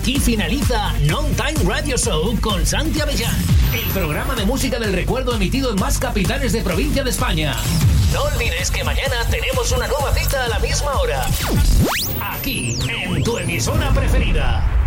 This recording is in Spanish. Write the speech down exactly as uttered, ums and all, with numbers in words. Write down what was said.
Aquí finaliza Non Time Radio Show con Santi Avellán, el programa de música del recuerdo emitido en más capitales de provincia de España. No olvides que mañana tenemos una nueva cita a la misma hora, aquí en tu emisora preferida.